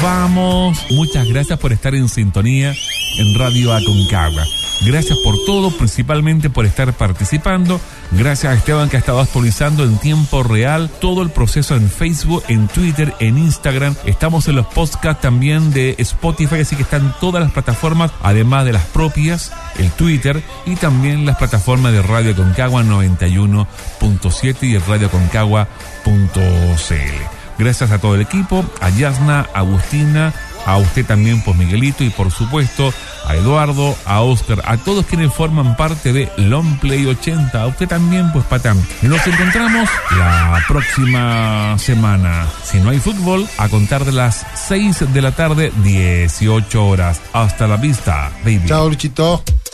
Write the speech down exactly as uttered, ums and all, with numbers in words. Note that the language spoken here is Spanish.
vamos. Muchas gracias por estar en sintonía en Radio Aconcagua. Gracias por todo, principalmente por estar participando. Gracias a Esteban, que ha estado actualizando en tiempo real todo el proceso en Facebook, en Twitter, en Instagram. Estamos en los podcasts también de Spotify, así que están todas las plataformas, además de las propias, el Twitter y también las plataformas de Radio Aconcagua noventa y uno punto siete y el radio aconcagua punto c l. Gracias a todo el equipo, a Yasna, a Agustina, a usted también, pues Miguelito, y por supuesto a Eduardo, a Oscar, a todos quienes forman parte de Long Play ochenta, a usted también, pues Patán. Y nos encontramos la próxima semana, si no hay fútbol, a contar de las seis de la tarde, dieciocho horas. Hasta la vista, baby. Chao, Luchito.